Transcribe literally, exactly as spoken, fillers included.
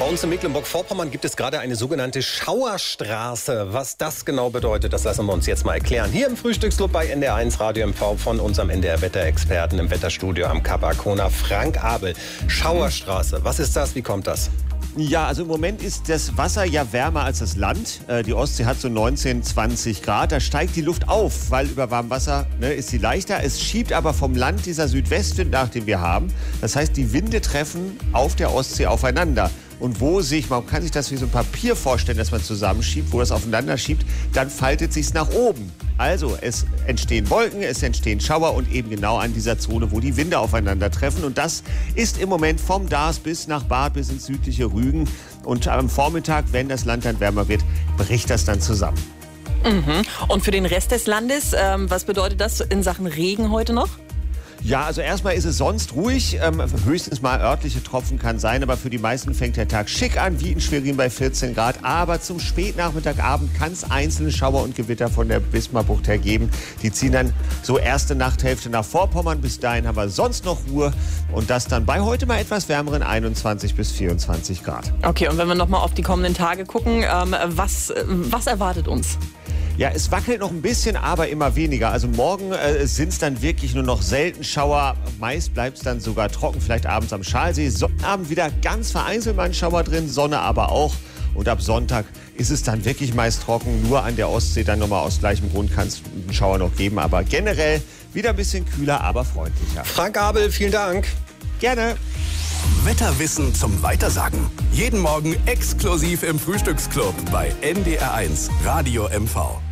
Bei uns in Mecklenburg-Vorpommern gibt es gerade eine sogenannte Schauerstraße. Was das genau bedeutet, das lassen wir uns jetzt mal erklären. Hier im Frühstücksclub bei N D R eins Radio M V von unserem N D R-Wetterexperten im Wetterstudio am Kap Arkona, Frank Abel. Schauerstraße, was ist das? Wie kommt das? Ja, also im Moment ist das Wasser ja wärmer als das Land. Äh, die Ostsee hat so neunzehn, zwanzig Grad. Da steigt die Luft auf, weil über warmem Wasser ne, ist sie leichter. Es schiebt aber vom Land dieser Südwestwind nach, den wir haben. Das heißt, die Winde treffen auf der Ostsee aufeinander. Und wo sich, man kann sich das wie so ein Papier vorstellen, das man zusammenschiebt, wo das aufeinander schiebt, dann faltet sich's nach oben. Also es entstehen Wolken, es entstehen Schauer und eben genau an dieser Zone, wo die Winde aufeinandertreffen. Und das ist im Moment vom Dars bis nach Barth bis ins südliche Rügen. Und am Vormittag, wenn das Land dann wärmer wird, bricht das dann zusammen. Mhm. Und für den Rest des Landes, ähm, was bedeutet das in Sachen Regen heute noch? Ja, also erstmal ist es sonst ruhig. Ähm, höchstens mal örtliche Tropfen kann sein, aber für die meisten fängt der Tag schick an, wie in Schwerin bei vierzehn Grad. Aber zum Spätnachmittag, Abend kann es einzelne Schauer und Gewitter von der Wismarbucht her geben. Die ziehen dann so erste Nachthälfte nach Vorpommern. Bis dahin haben wir sonst noch Ruhe und das dann bei heute mal etwas wärmeren einundzwanzig bis vierundzwanzig Grad. Okay, und wenn wir nochmal auf die kommenden Tage gucken, ähm, was, was erwartet uns? Ja, es wackelt noch ein bisschen, aber immer weniger. Also morgen äh, sind es dann wirklich nur noch selten Schauer. Meist bleibt es dann sogar trocken, vielleicht abends am Schalsee. Sonnabend wieder ganz vereinzelt mal ein Schauer drin, Sonne aber auch. Und ab Sonntag ist es dann wirklich meist trocken. Nur an der Ostsee dann nochmal aus gleichem Grund kann es einen Schauer noch geben. Aber generell wieder ein bisschen kühler, aber freundlicher. Frank Abel, vielen Dank. Gerne. Wetterwissen zum Weitersagen. Jeden Morgen exklusiv im Frühstücksclub bei N D R eins Radio M V.